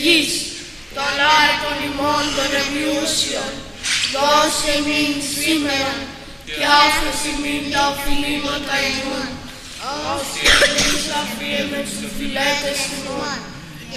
γης, των άρτων ημών των εμπλούσιων, δώσε ημίν σήμερα και άφεση ημίν τα οφειλήματα ημών, ως και εμείς αφίεμεν στους φιλέτες ημών,